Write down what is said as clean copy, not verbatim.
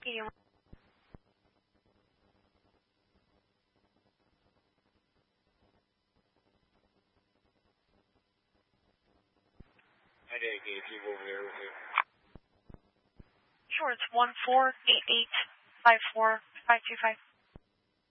Whiskey. I did get people over there with you. Sure, it's 1488545525.